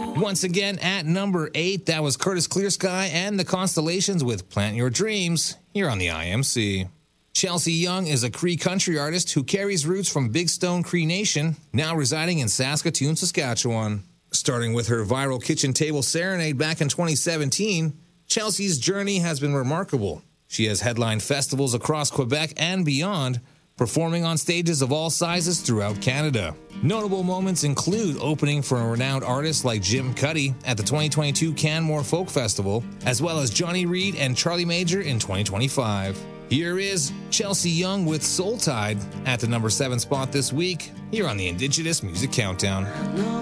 Once again, at number 8, that was Curtis Clearsky and the Constellations with Plant Your Dreams here on the IMC. Chelsea Young is a Cree country artist who carries roots from Big Stone Cree Nation, now residing in Saskatoon, Saskatchewan. Starting with her viral kitchen table serenade back in 2017, Chelsea's journey has been remarkable. She has headlined festivals across Quebec and beyond, performing on stages of all sizes throughout Canada. Notable moments include opening for a renowned artist like Jim Cuddy at the 2022 Canmore Folk Festival, as well as Johnny Reid and Charlie Major in 2025. Here is Chelsea Young with Soul Tide at the number 7 spot this week, here on the Indigenous Music Countdown.